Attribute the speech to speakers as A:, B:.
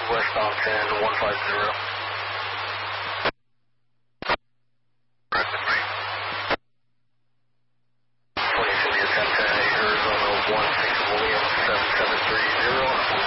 A: westbound 10 150.
B: Corrected me.
A: 20 India 1010 Arizona 16 William 7730.